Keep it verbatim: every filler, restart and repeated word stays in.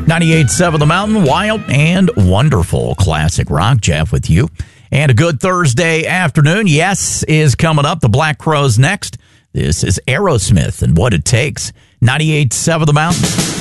ninety-eight point seven The Mountain, wild and wonderful classic rock. Jeff with you. And a good Thursday afternoon. Yes is coming up. The Black Crowes next. This is Aerosmith and What It Takes. ninety-eight point seven The Mountain.